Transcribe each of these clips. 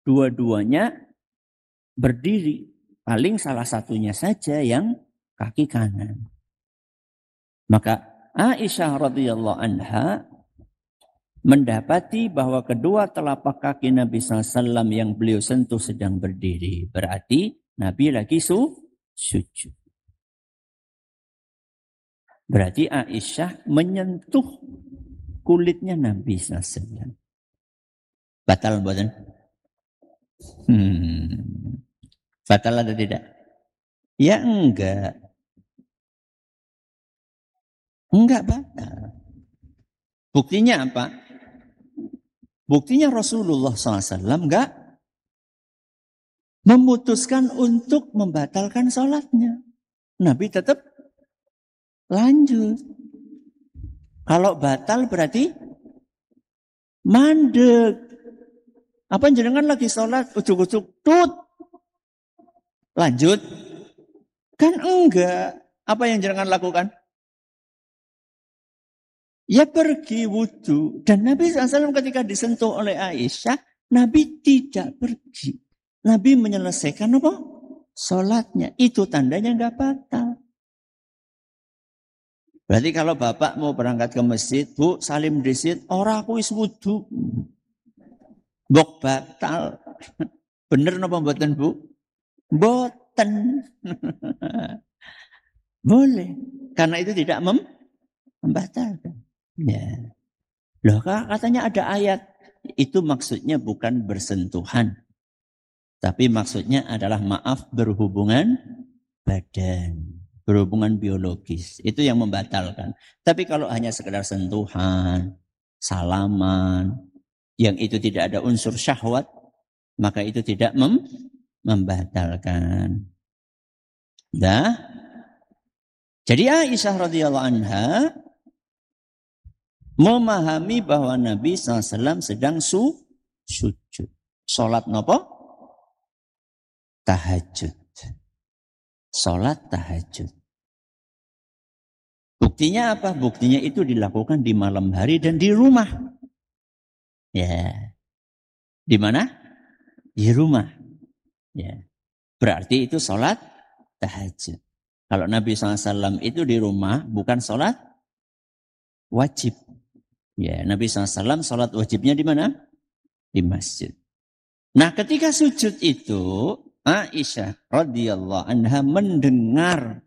dua-duanya berdiri. Paling salah satunya saja yang kaki kanan. Maka Aisyah radhiyallahu anha mendapati bahwa kedua telapak kaki Nabi SAW yang beliau sentuh sedang berdiri. Berarti Nabi lagi sujud. Berarti Aisyah menyentuh kulitnya Nabi SAW. Batal buatan? Batal atau tidak? Ya enggak. Enggak batal. Buktinya apa? Buktinya Rasulullah SAW enggak memutuskan untuk membatalkan sholatnya. Nabi tetap lanjut. Kalau batal berarti mandek. Apa jenengan lagi sholat, ujuk-ujuk, tut. Lanjut. Kan enggak. Apa yang jenengan lakukan? Ya pergi wudhu. Dan Nabi SAW ketika disentuh oleh Aisyah, Nabi tidak pergi. Nabi menyelesaikan apa? Sholatnya. Itu tandanya enggak batal. Berarti kalau bapak mau berangkat ke masjid, Bu, salim disit, ora aku wis wudhu. Bok batal. Bener napa mboten, Bu? Mboten. Boleh. Karena itu tidak membatalkan. Ya. Loh, katanya ada ayat. Itu maksudnya bukan bersentuhan. Tapi maksudnya adalah maaf berhubungan badan. Berhubungan biologis. Itu yang membatalkan. Tapi kalau hanya sekedar sentuhan, salaman, yang itu tidak ada unsur syahwat, maka itu tidak membatalkan. Dah. Jadi Aisyah radhiyallahu anha memahami bahwa Nabi SAW sedang sujud. Salat nopo? Tahajud. Salat tahajud. Buktinya apa? Buktinya itu dilakukan di malam hari dan di rumah. Ya. Di mana? Di rumah. Ya. Berarti itu salat tahajud. Kalau Nabi SAW itu di rumah bukan salat wajib. Ya, Nabi SAW salat wajibnya di mana? Di masjid. Nah, ketika sujud itu, Aisyah radhiyallahu anha mendengar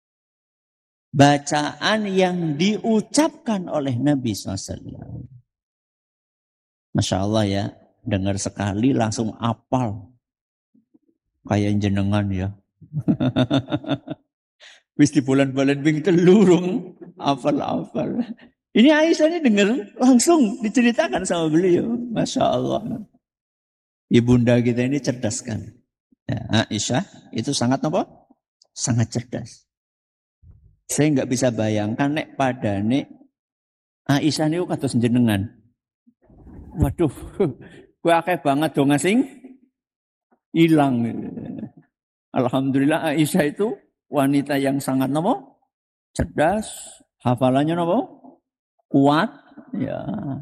bacaan yang diucapkan oleh Nabi SAW. Masya Allah ya, dengar sekali langsung apal. Kayak jenengan ya. Wis di bulan-bulan bing telurung, apal-apal. Ini Aisyah ini dengar langsung diceritakan sama beliau. Masya Allah. Ibunda kita ini cerdas kan. Ya, Aisyah itu sangat apa? Sangat cerdas. Saya nggak bisa bayangkan nek pada nek Aisyah ini kados jenengan. Waduh, gue akeh banget dong ngasing hilang. Alhamdulillah Aisyah itu wanita yang sangat nopo cerdas, hafalannya nopo kuat, ya.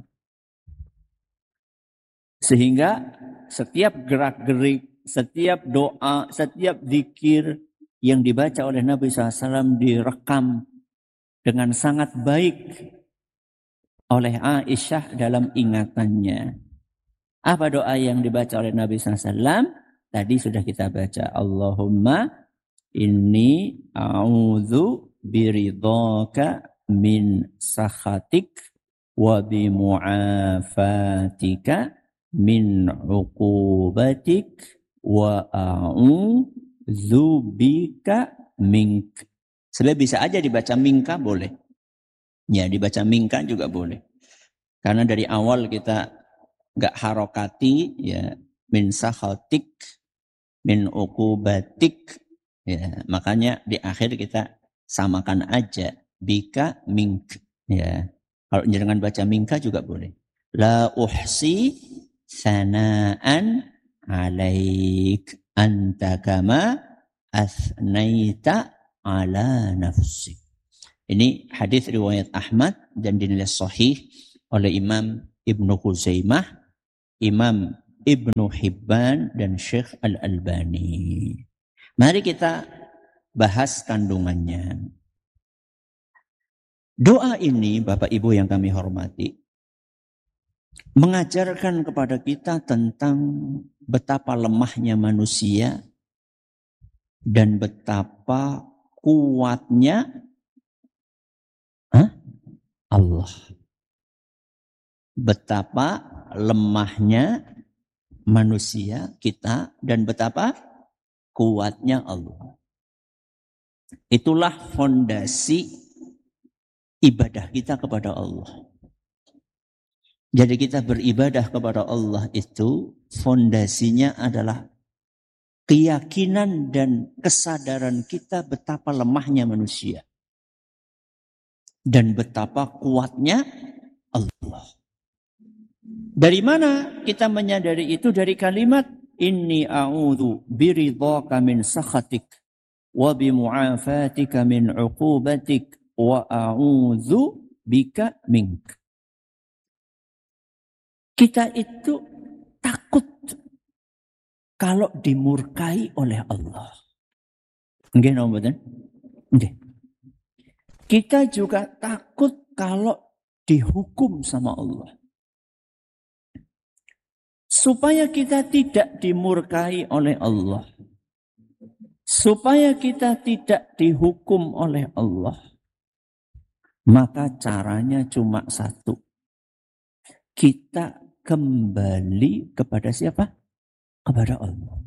Sehingga setiap gerak-gerik, setiap doa, setiap zikir yang dibaca oleh Nabi SAW direkam dengan sangat baik oleh Aisyah dalam ingatannya. Apa doa yang dibaca oleh Nabi SAW? Tadi sudah kita baca. Allahumma inni a'udzu biridhaka min sakhatik wa bimu'afatika min uqubatik wa a'udzu bika mink. Sebenarnya bisa aja dibaca minka boleh. Ya, dibaca minka juga boleh. Karena dari awal kita enggak harokati ya, min sakhatik min uqubatik. Ya, makanya di akhir kita samakan aja bika mink. Ya. Kalau jangan baca minka juga boleh. La uhsi sana'an alaik anta kama athnaita ala nafsi. Ini hadis riwayat Ahmad dan dinilai sahih oleh Imam Ibnu Khuzaimah, Imam Ibnu Hibban dan Syekh Al-Albani. Mari kita bahas kandungannya. Doa ini, Bapak Ibu yang kami hormati, mengajarkan kepada kita tentang betapa lemahnya manusia dan betapa kuatnya Allah. Betapa lemahnya manusia kita dan betapa kuatnya Allah. Itulah fondasi ibadah kita kepada Allah. Jadi kita beribadah kepada Allah itu fondasinya adalah keyakinan dan kesadaran kita betapa lemahnya manusia dan betapa kuatnya Allah. Dari mana kita menyadari itu? Dari kalimat inni a'udzu biridhaka min sakhatik wa bimu'afatika min 'uqubatik wa a'udzu bika mink. Kita itu takut kalau dimurkai oleh Allah. Nggih napa mboten? Nggih. Kita juga takut kalau dihukum sama Allah. Supaya kita tidak dimurkai oleh Allah. Supaya kita tidak dihukum oleh Allah. Maka caranya cuma satu. Kita kembali kepada siapa? Kepada Allah.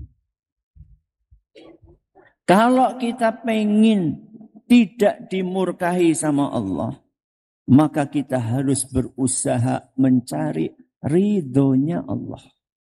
Kalau kita pengen tidak dimurkai sama Allah, maka kita harus berusaha mencari ridhonya Allah.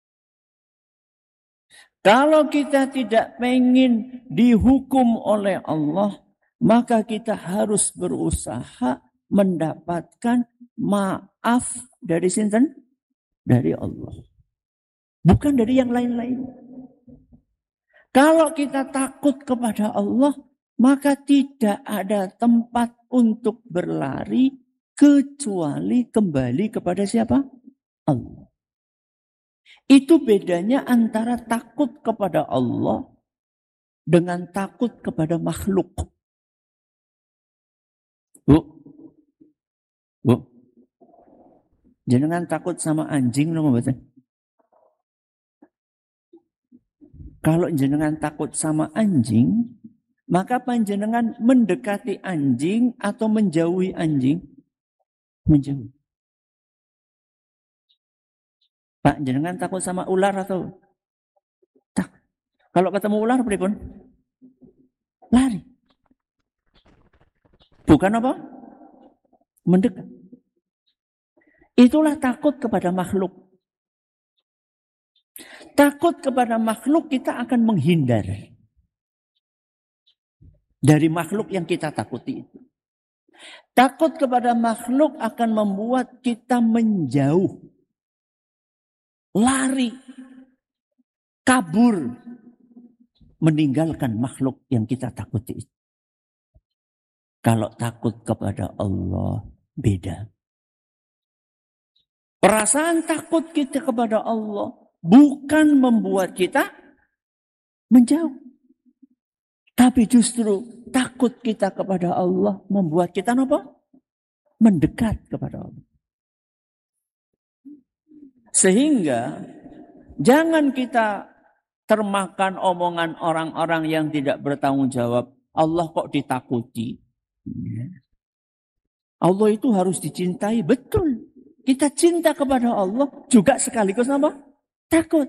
Kalau kita tidak pengen dihukum oleh Allah, maka kita harus berusaha mendapatkan maaf dari sinten? Dari Allah. Bukan dari yang lain-lain. Kalau kita takut kepada Allah, maka tidak ada tempat untuk berlari kecuali kembali kepada siapa? Allah. Itu bedanya antara takut kepada Allah dengan takut kepada makhluk. Bu, jenengan takut sama anjing nopo mboten? Kalau jenengan takut sama anjing, maka panjenengan mendekati anjing atau menjauhi anjing? Menjauhi. Pak, jenengan takut sama ular atau tak? Kalau ketemu ular pripun? Lari. Bukan apa? Mendekat. Itulah takut kepada makhluk. Takut kepada makhluk kita akan menghindar dari makhluk yang kita takuti itu. Takut kepada makhluk akan membuat kita menjauh, lari, kabur, meninggalkan makhluk yang kita takuti itu. Kalau takut kepada Allah beda. Perasaan takut kita kepada Allah bukan membuat kita menjauh. Tapi justru takut kita kepada Allah membuat kita apa? Mendekat kepada Allah. Sehingga jangan kita termakan omongan orang-orang yang tidak bertanggung jawab. Allah kok ditakuti? Allah itu harus dicintai. Betul. Kita cinta kepada Allah juga sekaligus apa? Takut.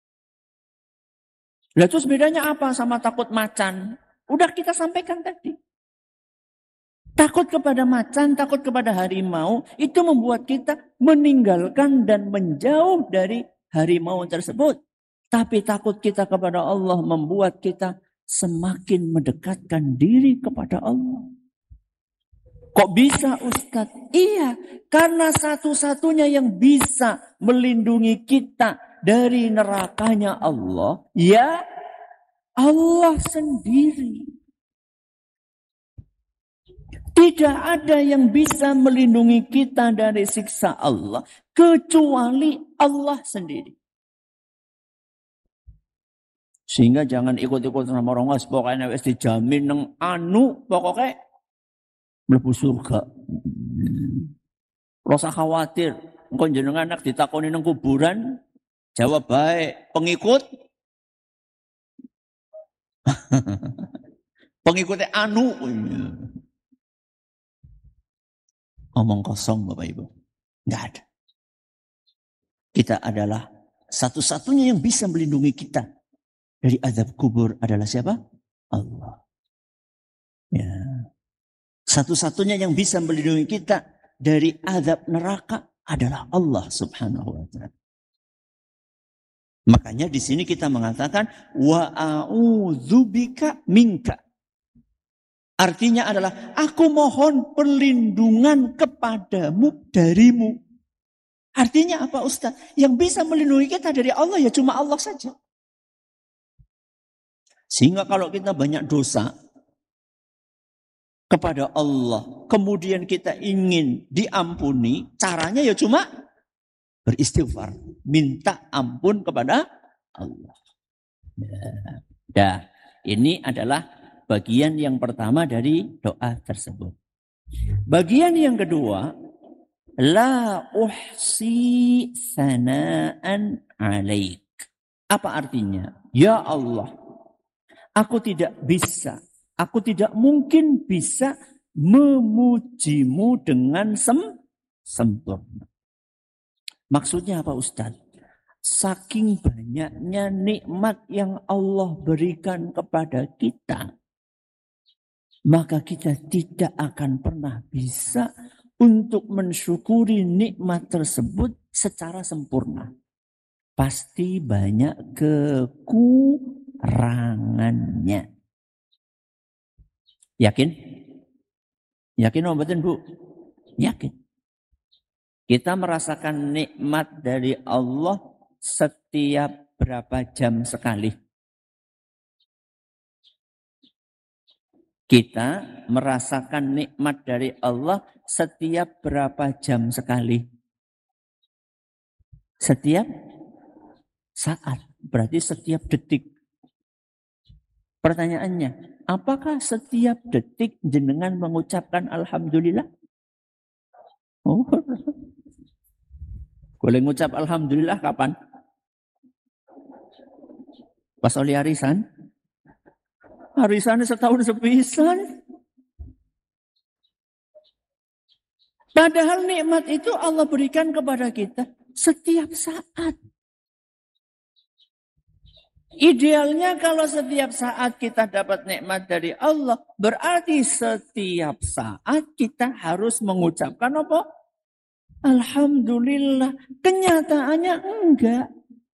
Lah terus bedanya apa sama takut macan? Udah kita sampaikan tadi. Takut kepada macan, takut kepada harimau, itu membuat kita meninggalkan dan menjauh dari harimau tersebut. Tapi takut kita kepada Allah membuat kita semakin mendekatkan diri kepada Allah. Kok bisa Ustadz? Iya, karena satu-satunya yang bisa melindungi kita dari nerakanya Allah, ya Allah sendiri. Tidak ada yang bisa melindungi kita dari siksa Allah kecuali Allah sendiri. Sehingga jangan ikut-ikut sama orang wis pokoknya wis dijamin nang anu pokoknya mlebu surga. Rasa khawatir. Engko jenengan anak ditakoni nang kuburan, jawab baik, pengikut pengikutnya anu. Omong kosong Bapak Ibu. Enggak ada. Kita adalah satu-satunya yang bisa melindungi kita dari azab kubur adalah siapa? Allah. Ya. Satu-satunya yang bisa melindungi kita dari azab neraka adalah Allah Subhanahu wa taala. Makanya di sini kita mengatakan wa a'udzubika minka. Artinya adalah aku mohon perlindungan kepadamu darimu. Artinya apa Ustaz? Yang bisa melindungi kita dari Allah ya cuma Allah saja. Sehingga kalau kita banyak dosa kepada Allah, kemudian kita ingin diampuni, caranya ya cuma beristighfar, minta ampun kepada Allah. Ya, ini adalah bagian yang pertama dari doa tersebut. Bagian yang kedua, la uhsi sana'an alaik. Apa artinya? Ya Allah, aku tidak mungkin bisa memujimu dengan sempurna. Maksudnya apa Ustaz? Saking banyaknya nikmat yang Allah berikan kepada kita, maka kita tidak akan pernah bisa untuk mensyukuri nikmat tersebut secara sempurna. Pasti banyak kekurangannya. Yakin? Yakin betul Bu? Yakin. Kita merasakan nikmat dari Allah setiap berapa jam sekali. Kita merasakan nikmat dari Allah setiap berapa jam sekali. Setiap saat. Berarti setiap detik. Pertanyaannya, apakah setiap detik jenengan mengucapkan Alhamdulillah? Oh, boleh ngucap Alhamdulillah kapan? Pas oleh arisan? Arisannya setahun sepisan. Padahal nikmat itu Allah berikan kepada kita setiap saat. Idealnya kalau setiap saat kita dapat nikmat dari Allah, berarti setiap saat kita harus mengucapkan apa? Alhamdulillah. Kenyataannya enggak.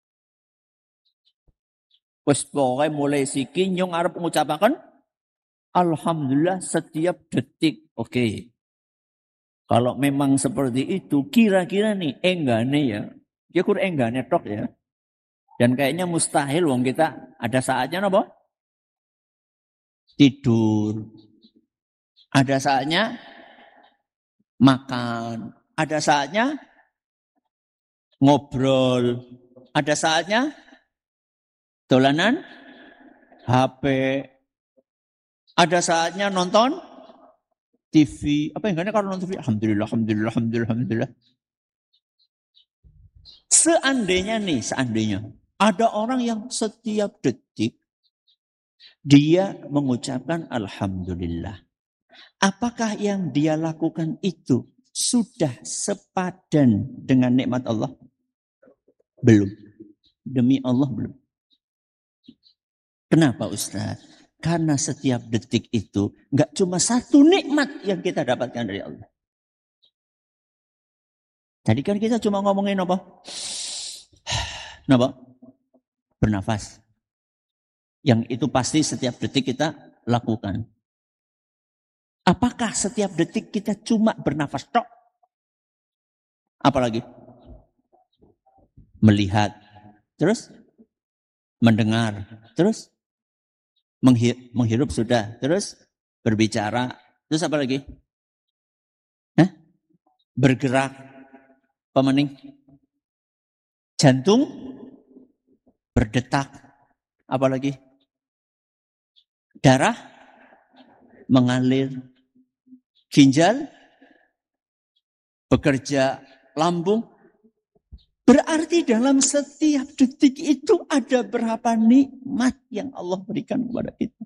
Wes pokoknya mulai siki nyong arep mengucapkan Alhamdulillah setiap detik. Oke. Kalau memang seperti itu, kira-kira nih enggane ya. Ya kur enggane tok ya. Dan kayaknya mustahil wong kita ada saatnya apa? Tidur. Ada saatnya makan. Ada saatnya ngobrol. Ada saatnya dolanan HP. Ada saatnya nonton TV. Apa yang kalau nonton TV? Alhamdulillah. Seandainya ada orang yang setiap detik dia mengucapkan Alhamdulillah. Apakah yang dia lakukan itu sudah sepadan dengan nikmat Allah? Belum. Demi Allah belum. Kenapa Ustaz? Karena setiap detik itu enggak cuma satu nikmat yang kita dapatkan dari Allah. Tadi kan kita cuma ngomongin apa? Kenapa? Bernafas. Yang itu pasti setiap detik kita lakukan. Apakah setiap detik kita cuma bernafas tok? Apalagi? Melihat. Terus? Mendengar. Terus? Menghirup sudah. Terus? Berbicara. Terus apa lagi? Bergerak. Pemening. Jantung berdetak. Apalagi darah mengalir, ginjal bekerja, lambung. Berarti dalam setiap detik itu ada berapa nikmat yang Allah berikan kepada kita.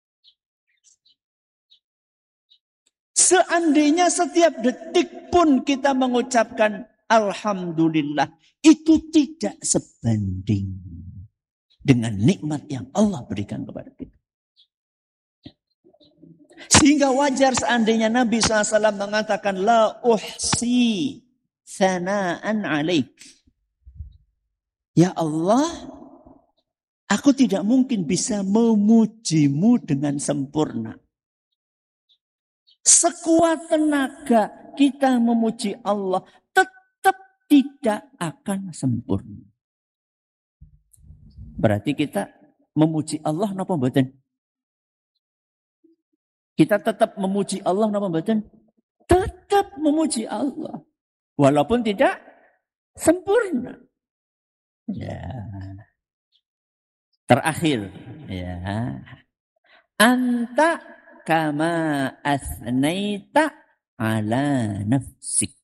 Seandainya setiap detik pun kita mengucapkan Alhamdulillah, itu tidak sebanding dengan nikmat yang Allah berikan kepada kita. Sehingga wajar seandainya Nabi SAW mengatakan la uhsi sana'an alaik. Ya Allah, aku tidak mungkin bisa memujimu dengan sempurna. Sekuat tenaga kita memuji Allah tetap tidak akan sempurna. Berarti kita memuji Allah napa mboten? Kita tetap memuji Allah napa mboten? Tetap memuji Allah walaupun tidak sempurna. Ya. Terakhir, ya. Anta kama asnaita ala nafsik.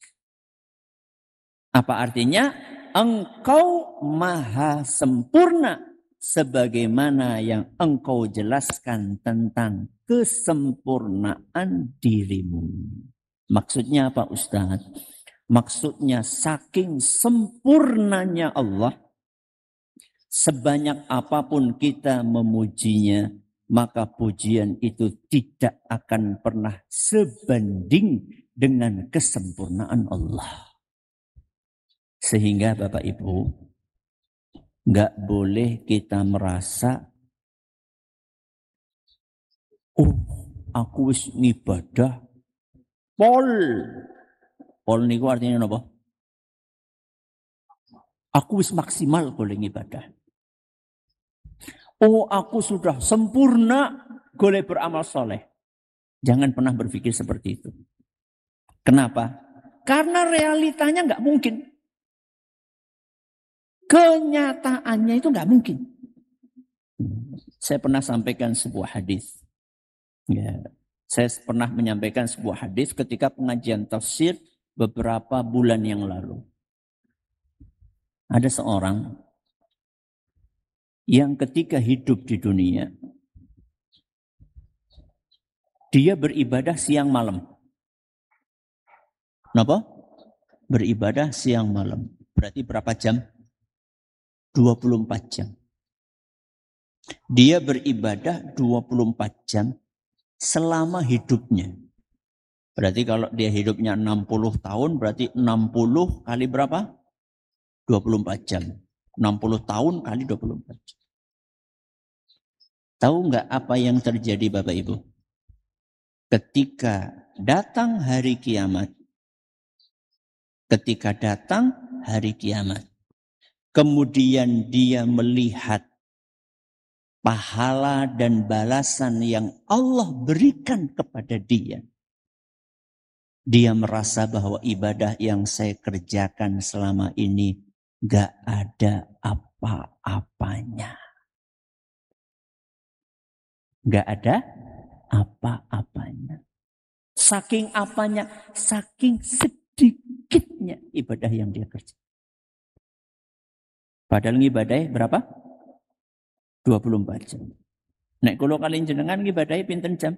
Apa artinya? Engkau maha sempurna sebagaimana yang engkau jelaskan tentang kesempurnaan dirimu. Maksudnya apa Ustaz? Maksudnya saking sempurnanya Allah, sebanyak apapun kita memujinya, maka pujian itu tidak akan pernah sebanding dengan kesempurnaan Allah. Sehingga Bapak Ibu, nggak boleh kita merasa, oh aku wis ngibadah pol niku artinya apa? Aku wis maksimal boleh ngibadah. Oh aku sudah sempurna boleh beramal soleh. Jangan pernah berpikir seperti itu. Kenapa? Karena realitanya nggak mungkin. Kenyataannya itu nggak mungkin. Saya pernah sampaikan sebuah hadis. Ya, saya pernah menyampaikan sebuah hadis ketika pengajian tafsir beberapa bulan yang lalu. Ada seorang yang ketika hidup di dunia, dia beribadah siang malam. Kenapa? Beribadah siang malam. Berarti berapa jam? 24 jam. Dia beribadah 24 jam selama hidupnya. Berarti kalau dia hidupnya 60 tahun, berarti 60 kali berapa? 24 jam. 60 tahun kali 24 jam. Tahu nggak apa yang terjadi Bapak Ibu? Ketika datang hari kiamat. Ketika datang hari kiamat. Kemudian dia melihat pahala dan balasan yang Allah berikan kepada dia. Dia merasa bahwa ibadah yang saya kerjakan selama ini gak ada apa-apanya. Gak ada apa-apanya. Saking apanya? Saking sedikitnya ibadah yang dia kerjakan. Padahal ngibadahnya berapa? 24 jam. Nek kalau kalian jenengan ngibadahnya pinten jam?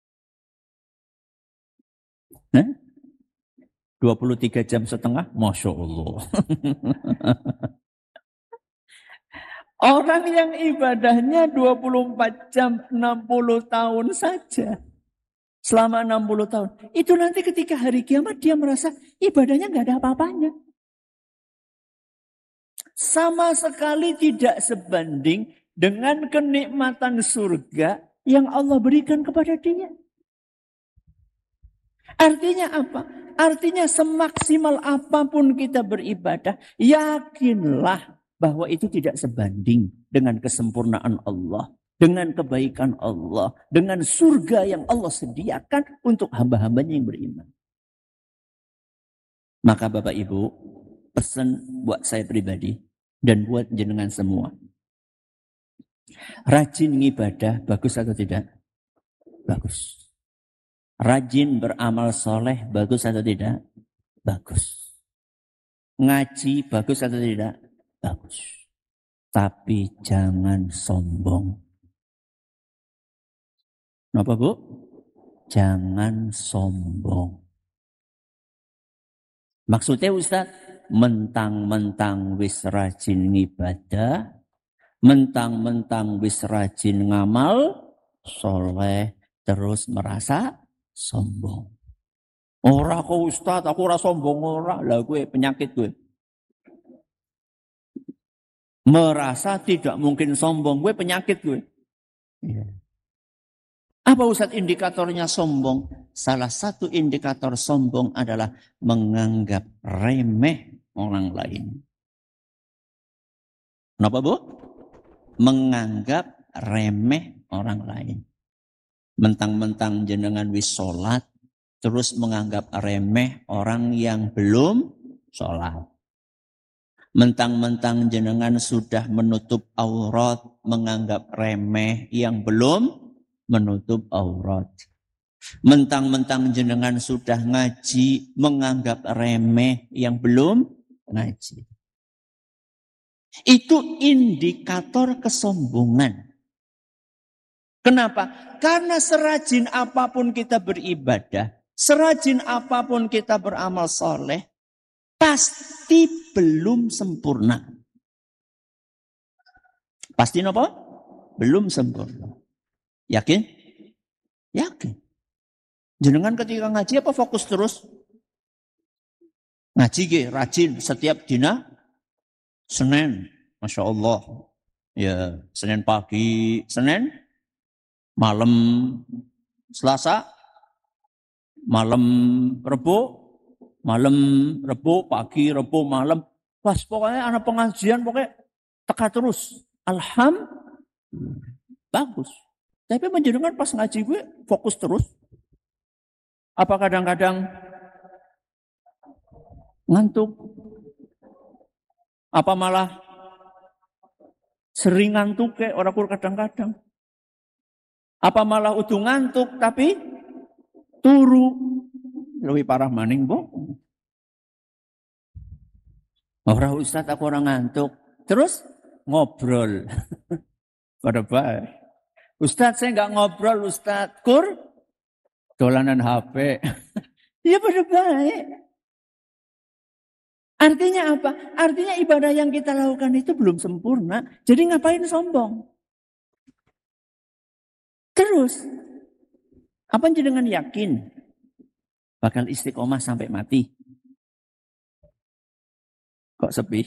Nah, 23 jam setengah, Masya Allah. Orang yang ibadahnya 24 jam 60 tahun saja. Selama 60 tahun. Itu nanti ketika hari kiamat dia merasa ibadahnya gak ada apa-apanya. Sama sekali tidak sebanding dengan kenikmatan surga yang Allah berikan kepada dia. Artinya apa? Artinya semaksimal apapun kita beribadah, yakinlah bahwa itu tidak sebanding dengan kesempurnaan Allah, dengan kebaikan Allah, dengan surga yang Allah sediakan untuk hamba-hambanya yang beriman. Maka Bapak Ibu, pesan buat saya pribadi dan buat jenengan semua. Rajin ibadah bagus atau tidak? Bagus. Rajin beramal soleh bagus atau tidak? Bagus. Ngaji bagus atau tidak? Bagus. Tapi jangan sombong. Kenapa, Bu? Jangan sombong. Maksudnya Ustaz, mentang-mentang wis rajin ibadah, mentang-mentang wis rajin ngamal soleh, terus merasa sombong. Ora kok Ustaz, aku ora sombong ora. Lah gue penyakit gue. Merasa tidak mungkin sombong, gue penyakit gue. Ya. Apa Ustaz indikatornya sombong? Salah satu indikator sombong adalah menganggap remeh orang lain. Kenapa, Bu? Menganggap remeh orang lain. Mentang-mentang jenengan wis sholat, terus menganggap remeh orang yang belum sholat. Mentang-mentang jenengan sudah menutup aurat, menganggap remeh yang belum menutup aurat. Mentang-mentang jenengan sudah ngaji, menganggap remeh yang belum ngaji. Itu indikator kesombongan. Kenapa? Karena serajin apapun kita beribadah, serajin apapun kita beramal soleh, pasti belum sempurna. Pasti apa? Belum sempurna. Yakin? Yakin. Jenengan ketika ngaji apa fokus terus? Ngaji ge, rajin setiap dina Senin, Masya Allah. Ya, Senin pagi, Senin malam, Selasa malam Rebo, malam Rebo, pagi Rebo, malam. Pas pokoknya anak pengajian pokoknya teka terus. Bagus. Tapi menjenengan pas ngaji gue fokus terus. Apa kadang-kadang ngantuk? Apa malah sering ngantuk kayak orang kur kadang-kadang? Apa malah udah ngantuk tapi turu? Lebih parah maning, Bu. Orang Ustaz aku orang ngantuk. Terus ngobrol. Pada baik. Ustaz saya nggak ngobrol Ustaz. Kur dolanan HP. Ya pada baik. Artinya apa? Artinya ibadah yang kita lakukan itu belum sempurna. Jadi ngapain sombong? Terus, apa jenengan yakin bakal istiqomah sampai mati? Kok sepi?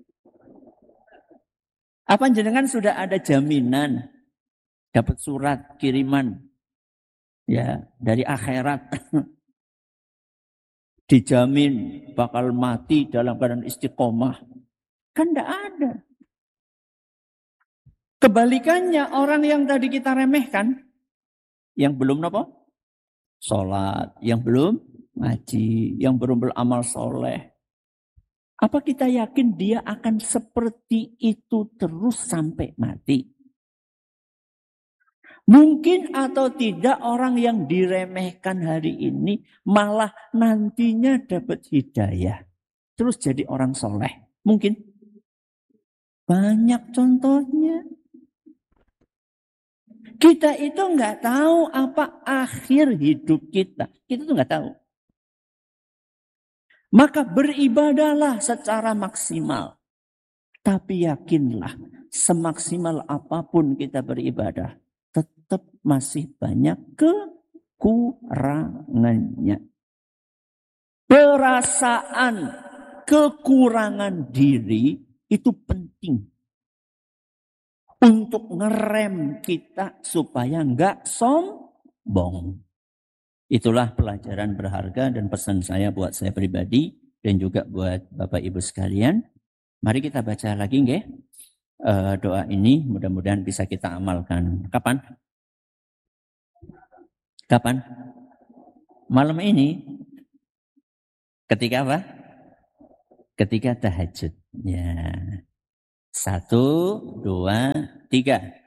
Apa jenengan sudah ada jaminan dapat surat kiriman ya dari akhirat? Dijamin bakal mati dalam keadaan istiqomah. Kan tidak ada. Kebalikannya orang yang tadi kita remehkan, yang belum apa? Sholat, yang belum ngaji, yang belum beramal soleh. Apa kita yakin dia akan seperti itu terus sampai mati? Mungkin atau tidak orang yang diremehkan hari ini malah nantinya dapat hidayah. Terus jadi orang soleh. Mungkin. Banyak contohnya. Kita itu nggak tahu apa akhir hidup kita. Kita tuh nggak tahu. Maka beribadahlah secara maksimal. Tapi yakinlah semaksimal apapun kita beribadah. Tetap masih banyak kekurangannya. Perasaan kekurangan diri itu penting. Untuk ngerem kita supaya enggak sombong. Itulah pelajaran berharga dan pesan saya buat saya pribadi dan juga buat Bapak Ibu sekalian. Mari kita baca lagi nggih. Doa ini mudah-mudahan bisa kita amalkan. Kapan? Kapan? Malam ini. Ketika apa? Ketika tahajud. Ya. 1, 2, 3.